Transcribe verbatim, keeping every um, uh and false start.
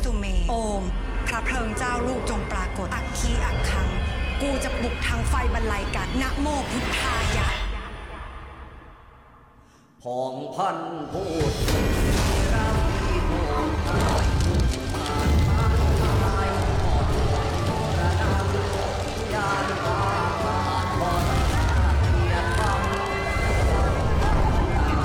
สุเมโอมพระเพลิงเจ้าลูกจงปรากฏอัคคีอักคังกูจะบุกทางไฟบรรลัยกันนะโมพุทธายะพองพันพูดรับที่โม